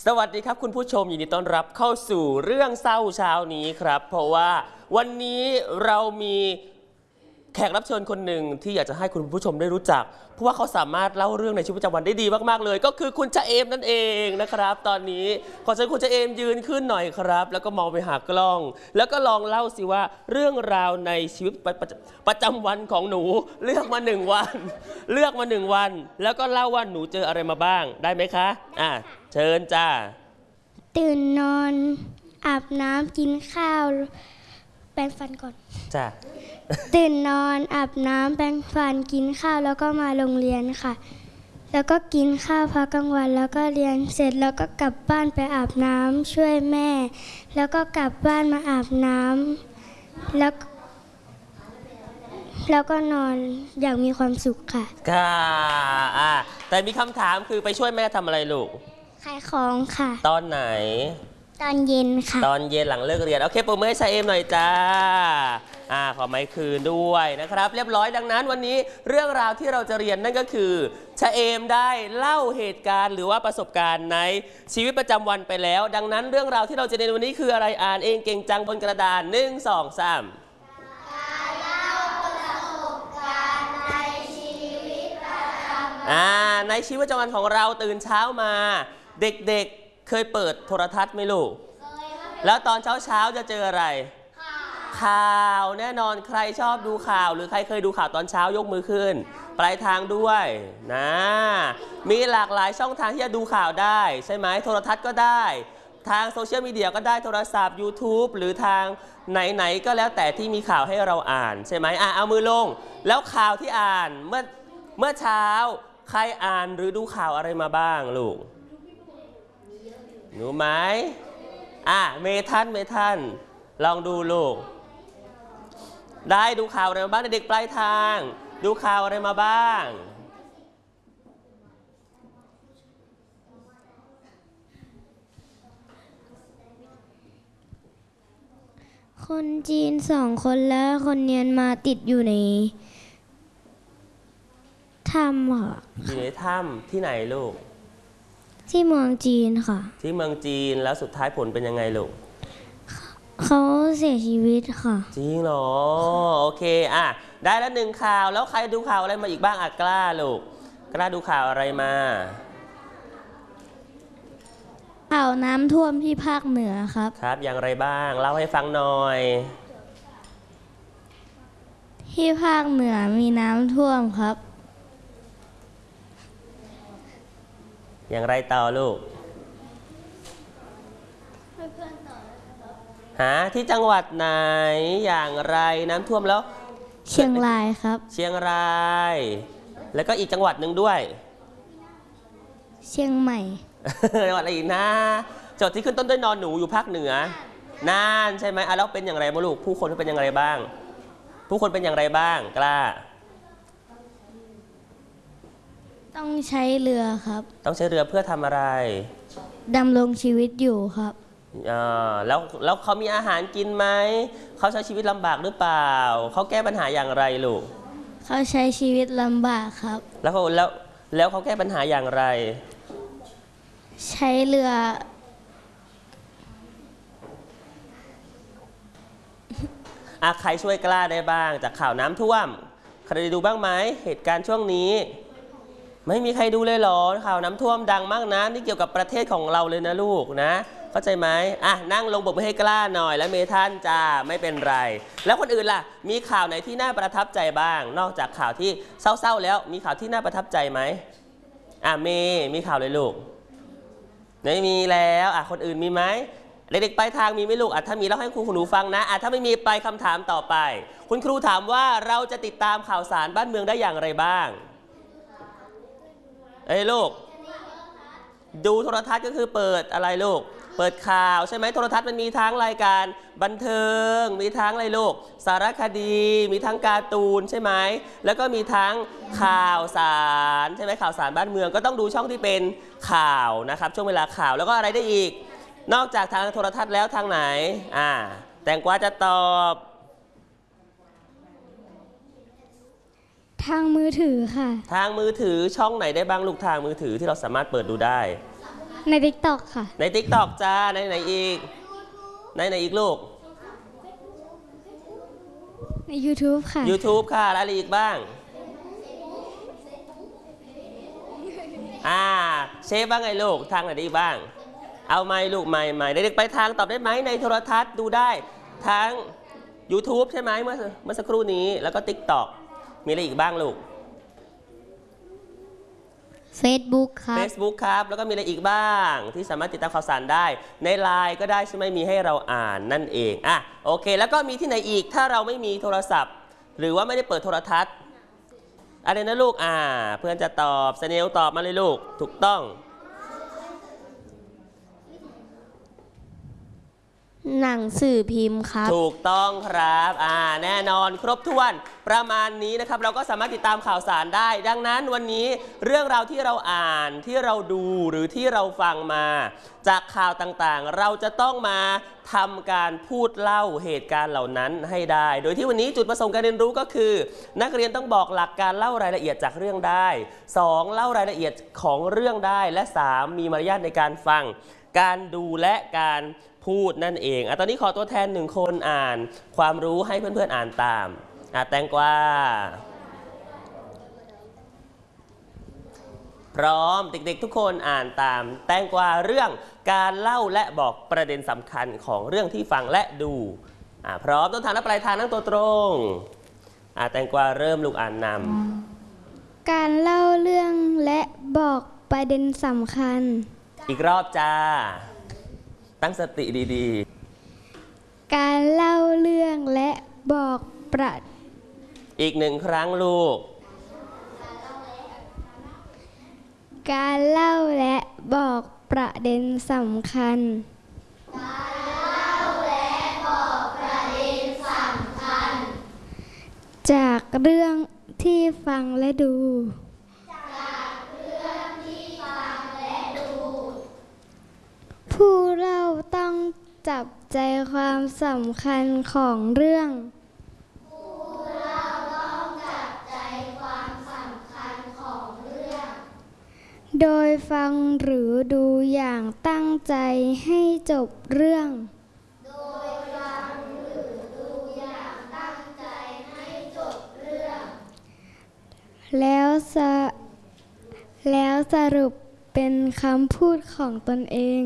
วัสดีครับคุณผู้ชมยินดีต้อนรับเข้าสู่เรื่องเศร้าเช้านี้ครับเพราะว่าวันนี้เรามีแขกรับเชิญคนหนึ่งที่อยากจะให้คุณผู้ชมได้รู้จักเพราะว่าเขาสามารถเล่าเรื่องในชีวิตประจำวันได้ดีมากๆเลยก็คือคุณชะเอมนั่นเองนะครับตอนนี้ขอเชิญคุณชะเอมยืนขึ้นหน่อยครับแล้วก็มองไปหากล้องแล้วก็ลองเล่าสิว่าเรื่องราวในชีวิตประจำวันของหนูเลือกมา1 วันแล้วก็เล่าว่าหนูเจออะไรมาบ้างได้ไหมคะเชิญจ้าตื่นนอนอาบน้ำกินข้าวแปรงฟันก่อนจ้าตื่นนอนอาบน้ำแปรงฟันกินข้าวแล้วก็มาโรงเรียนค่ะแล้วก็กินข้าวพักกลางวันแล้วก็เรียนเสร็จแล้วก็กลับบ้านไปอาบน้ำช่วยแม่แล้วก็กลับบ้านมาอาบน้ำแล้วก็นอนอย่างมีความสุขค่ะแต่มีคำถามคือไปช่วยแม่ทำอะไรลูกขายของค่ะตอนไหนตอนเย็นค่ะตอนเย็นหลังเลิกเรียนโอเคปรบมือให้ชะเอมหน่อยจ้าขอไมค์คืนด้วยนะครับเรียบร้อยดังนั้นวันนี้เรื่องราวที่เราจะเรียนนั่นก็คือชะเอมได้เล่าเหตุการณ์หรือว่าประสบการณ์ในชีวิตประจำวันไปแล้วดังนั้นเรื่องราวที่เราจะเรียนวันนี้คืออะไรอ่านเองเก่งจังบนกระดาน1 2 3ในชีวิตประจำวันของเราตื่นเช้ามาเด็กๆเคยเปิดโทรทัศน์ไหมลูกแล้วตอนเช้าจะเจออะไรข่าวแน่นอนใครชอบดูข่าวหรือใครเคยดูข่าวตอนเช้ายกมือขึ้นปลายทางด้วยนะมีหลากหลายช่องทางที่จะดูข่าวได้ใช่ไหมโทรทัศน์ก็ได้ทางโซเชียลมีเดียก็ได้โทรศัพท์ YouTube หรือทางไหนๆก็แล้วแต่ที่มีข่าวให้เราอ่านใช่ไหมเอามือลงแล้วข่าวที่อ่านเมื่อเช้าใครอ่านหรือดูข่าวอะไรมาบ้างลูกหนูไหมเมทันลองดูลูกได้ดูข่าวอะไรมาบ้างเด็กปลายทางดูข่าวอะไรมาบ้างคนจีน2 คนแล้วคนเมียนมาติดอยู่ในถ้ำค่ะอยู่ในถ้ำที่ไหนลูกที่เมืองจีนค่ะที่เมืองจีนแล้วสุดท้ายผลเป็นยังไงลูกเขาเสียชีวิตค่ะจริงเหรอโอเคได้แล้ว1 ข่าวแล้วใครดูข่าวอะไรมาอีกบ้างกล้าลูกกล้าดูข่าวอะไรมาข่าวน้ำท่วมที่ภาคเหนือครับอย่างไรบ้างเล่าให้ฟังหน่อยที่ภาคเหนือมีน้ำท่วมครับอย่างไรต่อลูกที่จังหวัดไหนอย่างไรน้ำท่วมแล้วเชียงรายครับเชียงรายแล้วก็อีกจังหวัดหนึ่งด้วยเชียงใหม่จังหวัดอะไรอีกนะจังหวัดที่ขึ้นต้นด้วยนอนหนูอยู่ภาคเหนือน่านใช่ไหมแล้วเป็นอย่างไรบ้างลูกผู้คนเป็นอย่างไรบ้างผู้คนเป็นอย่างไรบ้างกล้าต้องใช้เรือครับต้องใช้เรือเพื่อทำอะไรดำรงชีวิตอยู่ครับแล้วเขามีอาหารกินไหมเขาใช้ชีวิตลำบากหรือเปล่าเขาแก้ปัญหาอย่างไรลูกเขาใช้ชีวิตลำบากครับแล้วเขาแก้ปัญหาอย่างไรใช้เรือใครช่วยกล้าได้บ้างจากข่าวน้ำท่วมใครได้ดูบ้างไหมเหตุการณ์ช่วงนี้ไม่มีใครดูเลยเหรอข่าวน้ำท่วมดังมากนะนี่เกี่ยวกับประเทศของเราเลยนะลูกนะเข้าใจไหมนั่งลงบอกมือให้กล้าหน่อยแล้วเมทันจ้าไม่เป็นไรแล้วคนอื่นล่ะมีข่าวไหนที่น่าประทับใจบ้างนอกจากข่าวที่เศร้าๆแล้วมีข่าวที่น่าประทับใจไหมมีข่าวเลยลูกไม่มีแล้วคนอื่นมีไหมเด็กๆปลายทางมีไหมลูกถ้ามีเล่าให้ครูหนูฟังนะถ้าไม่มีไปคำถามต่อไปคุณครูถามว่าเราจะติดตามข่าวสารบ้านเมืองได้อย่างไรบ้างลูกดูโทรทัศน์ก็คือเปิดอะไรลูกเปิดข่าวใช่ไหมโทรทัศน์มันมีทั้งรายการบันเทิงมีทั้งอะไรลูกสารคดีมีทั้งการ์ตูนใช่ไหมแล้วก็มีทั้งข่าวสารใช่ไหมข่าวสารบ้านเมืองก็ต้องดูช่องที่เป็นข่าวนะครับช่วงเวลาข่าวแล้วก็อะไรได้อีกนอกจากทางโทรทัศน์แล้วทางไหนแตงกวาจะตอบทางมือถือค่ะทางมือถือช่องไหนได้บ้างลูกทางมือถือที่เราสามารถเปิดดูได้ใน TikTok ค่ะใน TikTok จ้าในไหนอีกในไหนอีกลูกใน YouTube ค่ะ YouTube ค่ะแล้วอะไรอีกบ้างเชฟบ้างไงลูกทางไหนดีบ้างเอาไมลูกไมเด็กๆไปทางตอบได้ไหมในโทรทัศน์ดูได้ทั้ง YouTube ใช่ไหมเมื่อสักครู่นี้แล้วก็ TikTok มีอะไรอีกบ้างลูก Facebook ครับ Facebook ครับแล้วก็มีอะไรอีกบ้างที่สามารถติดตามข่าวสารได้ใน LINE ก็ได้ใช่ไหมมีให้เราอ่านนั่นเองโอเคแล้วก็มีที่ไหนอีกถ้าเราไม่มีโทรศัพท์หรือว่าไม่ได้เปิดโทรทัศน์อะไรนะลูกเพื่อนจะตอบสเนลตอบมาเลยลูกถูกต้องหนังสือพิมพ์ครับถูกต้องครับแน่นอนครบถ้วนประมาณนี้นะครับเราก็สามารถติดตามข่าวสารได้ดังนั้นวันนี้เรื่องราวที่เราอ่านที่เราดูหรือที่เราฟังมาจากข่าวต่างๆเราจะต้องมาทำการพูดเล่าเหตุการณ์เหล่านั้นให้ได้โดยที่วันนี้จุดประสงค์การเรียนรู้ก็คือนักเรียนต้องบอกหลักการเล่ารายละเอียดจากเรื่องได้2เล่ารายละเอียดของเรื่องได้และ3มีมารยาทในการฟังการดูและการพูดนั่นเองตอนนี้ขอตัวแทน1คนอ่านความรู้ให้เพื่อนๆอ่านตามแตงกวาพร้อมเด็กๆทุกคนอ่านตามแตงกวาเรื่องการเล่าและบอกประเด็นสำคัญของเรื่องที่ฟังและดูพร้อมต้นทางและปลายทางนั่งตัวตรงแตงกวาเริ่มลูกอ่านนำการเล่าเรื่องและบอกประเด็นสำคัญอีกรอบจ้าตั้งสติดีๆการเล่าเรื่องและบอกประอีก1ครั้งลูกการเล่าและบอกประเด็นสำคัญจากเรื่องที่ฟังและดูผู้เล่าต้องจับใจความสำคัญของเรื่องโดยฟังหรือดูอย่างตั้งใจให้จบเรื่องแล้วสรุปเป็นคำพูดของตนเอง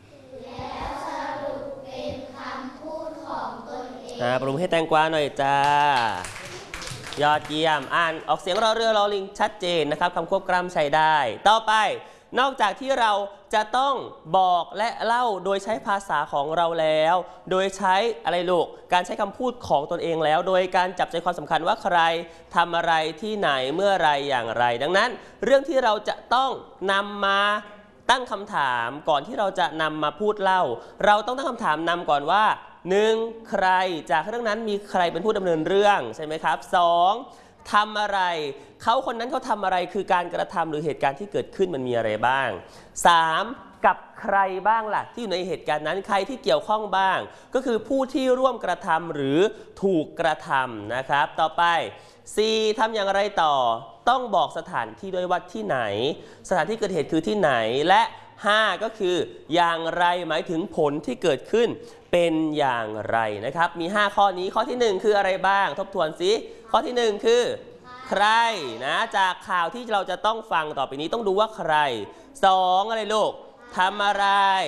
ปรบมือให้แตงกวาหน่อยจ้ายอดเยี่ยมอ่านออกเสียงรอเรือรอลิงชัดเจนนะครับคำควบกล้ำใช้ได้ต่อไปนอกจากที่เราจะต้องบอกและเล่าโดยใช้ภาษาของเราแล้วโดยใช้อะไรลูกการใช้คำพูดของตนเองแล้วโดยการจับใจความสำคัญว่าใครทำอะไรที่ไหนเมื่อไรอย่างไรดังนั้นเรื่องที่เราจะต้องนำมาตั้งคำถามก่อนที่เราจะนำมาพูดเล่าเราต้องตั้งคำถามนำก่อนว่า1ใครจากเรื่องนั้นมีใครเป็นผู้ดำเนินเรื่องใช่ไหมครับ2ทำอะไรเขาคนนั้นเขาทำอะไรคือการกระทำหรือเหตุการณ์ที่เกิดขึ้นมันมีอะไรบ้าง3กับใครบ้างล่ะที่อยู่ในเหตุการณ์นั้นใครที่เกี่ยวข้องบ้างก็คือผู้ที่ร่วมกระทำหรือถูกกระทำนะครับต่อไป4ทำอย่างไรต่อต้องบอกสถานที่ด้วยว่าที่ไหนสถานที่เกิดเหตุคือที่ไหนและ5ก็คืออย่างไรหมายถึงผลที่เกิดขึ้นเป็นอย่างไรนะครับมี5ข้อนี้ข้อที่1คืออะไรบ้างทบทวนสิข้อที่1คือใครนะจากข่าวที่เราจะต้องฟังต่อไปนี้ต้องดูว่าใคร2อะไรลูกทำอะไร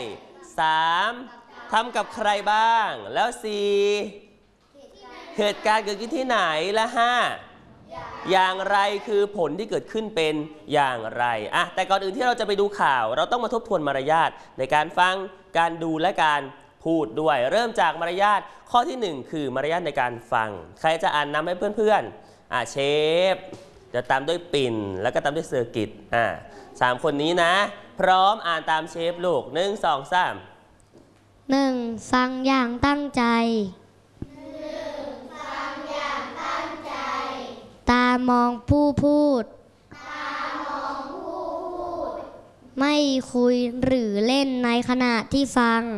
3ทำกับใครบ้างแล้ว4เหตุการณ์เกิดขึ้นที่ไหนและ5อย่างไรคือผลที่เกิดขึ้นเป็นอย่างไรแต่ก่อนอื่นที่เราจะไปดูข่าวเราต้องมาทบทวนมารยาทในการฟังการดูและการพูดด้วยเริ่มจากมารยาทข้อที่1คือมารยาทในการฟังใครจะอ่านนำให้เพื่อนๆเชฟจะตามด้วยปิ่นแล้วก็ตามด้วยเซอร์กิต3คนนี้นะพร้อมอ่านตามเชฟลูก1 2 3 1ฟังอย่างตั้งใจตามองผู้พูดไม่คุยหรือเล่นในขณะที่ฟัง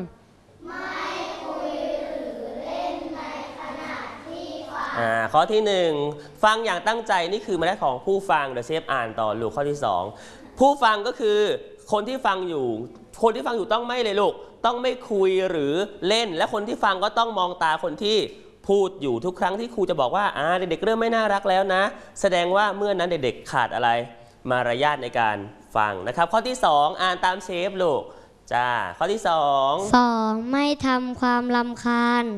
ข้อที่1ฟังอย่างตั้งใจนี่คือมารยาทของผู้ฟังเดี๋ยวเชฟอ่านต่อลูกข้อที่2ผู้ฟังก็คือคนที่ฟังอยู่ต้องไม่เลยลูกต้องไม่คุยหรือเล่นและคนที่ฟังก็ต้องมองตาคนที่พูดอยู่ทุกครั้งที่ครูจะบอกว่าเด็กๆเริ่มไม่น่ารักแล้วนะแสดงว่าเมื่อนั้นเด็กๆขาดอะไรมารยาทในการฟังนะครับข้อที่2อ่านตามเชฟลูกจ้าข้อที่2 ไม่ทำความรำคาญ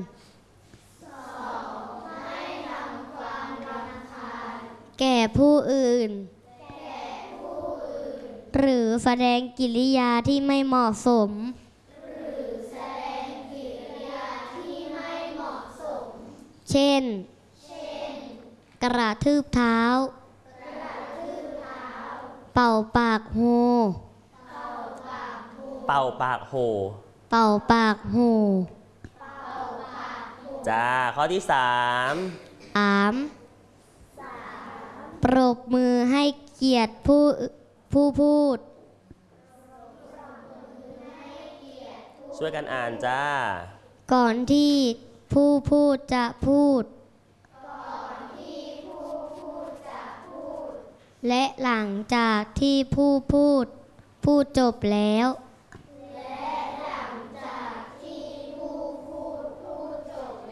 แก่ผู้อื่นหรือแสดงกิริยาที่ไม่เหมาะสมเช่นกระทืบเท้าเป่าปากโฮเป่าปากโหเป่าปากโฮจ้าข้อที่3 ปรบมือให้เกียรติผู้พูดช่วยกันอ่านจ้าก่อนที่ผู้พูดจะพูดและหลังจากที่ผู้พูดจบแล้ว